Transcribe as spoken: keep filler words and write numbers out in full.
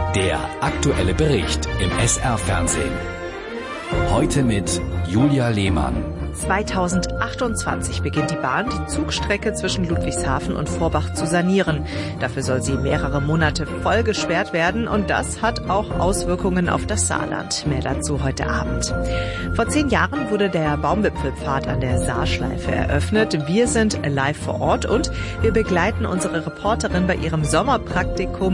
Der aktuelle Bericht im S R-Fernsehen. Heute mit Julia Lehmann. zweitausendachtundzwanzig beginnt die Bahn, die Zugstrecke zwischen Ludwigshafen und Vorbach zu sanieren. Dafür soll sie mehrere Monate voll gesperrt werden und das hat auch Auswirkungen auf das Saarland. Mehr dazu heute Abend. Vor zehn Jahren wurde der Baumwipfelpfad an der Saarschleife eröffnet. Wir sind live vor Ort und wir begleiten unsere Reporterin bei ihrem Sommerpraktikum